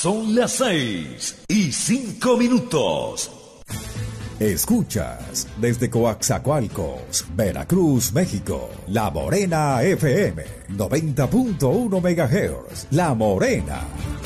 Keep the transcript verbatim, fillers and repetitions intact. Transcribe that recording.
Son las seis y cinco minutos. Escuchas desde Coaxacualcos, Veracruz, México, La Morena F M, noventa punto uno megahertz. La Morena.